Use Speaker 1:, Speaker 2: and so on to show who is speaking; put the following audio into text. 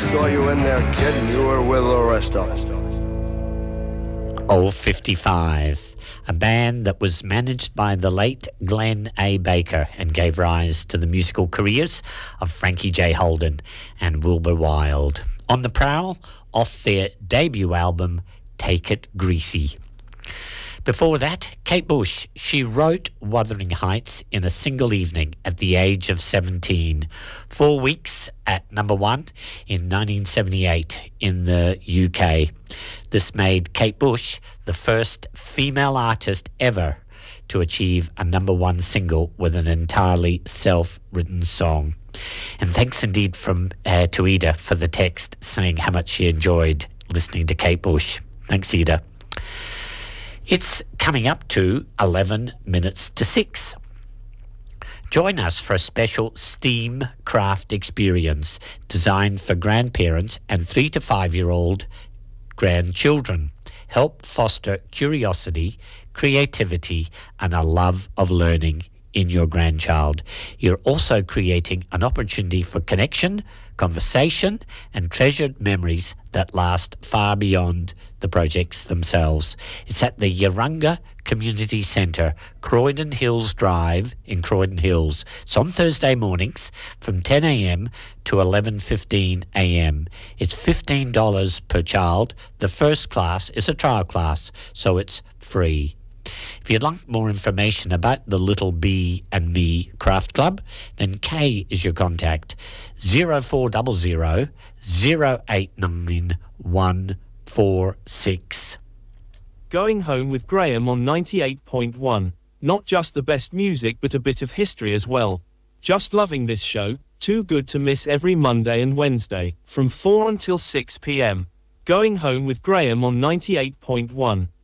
Speaker 1: saw you in there, kid, and you were with the rest of us.
Speaker 2: Old 55, a band that was managed by the late Glenn A. Baker and gave rise to the musical careers of Frankie J. Holden and Wilbur Wilde. On the prowl, off their debut album, Take It Greasy. Before that, Kate Bush. She wrote Wuthering Heights in a single evening at the age of 17. 4 weeks at number one in 1978 in the UK. This made Kate Bush the first female artist ever to achieve a number one single with an entirely self-written song. And thanks indeed to Ida for the text saying how much she enjoyed listening to Kate Bush. Thanks, Ida. It's coming up to 11 minutes to 6. Join us for a special STEAM craft experience designed for grandparents and 3 to 5-year-old grandchildren. Help foster curiosity, creativity, and a love of learning in your grandchild. You're also creating an opportunity for connection, conversation, and treasured memories that last far beyond the projects themselves. It's at the Yarunga Community Centre, Croydon Hills Drive in Croydon Hills. It's on Thursday mornings from 10 a.m. to 11:15 a.m. It's $15 per child. The first class is a trial class, so it's free. If you'd like more information about the Little B and Me Craft Club, then Kay is your contact. 0400 089 146.
Speaker 3: Going Home with Graham on 98.1. Not just the best music but a bit of history as well. Just loving this show, too good to miss every Monday and Wednesday, from 4 until 6 p.m. Going Home with Graham on 98.1.